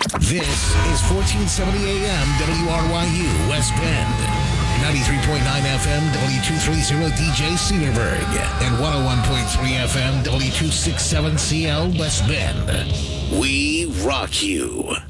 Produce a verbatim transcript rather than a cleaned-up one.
This is fourteen seventy A M W R Y U West Bend, ninety-three point nine F M W two thirty D J Cedarburg, and one oh one point three F M W two sixty-seven C L West Bend. We rock you.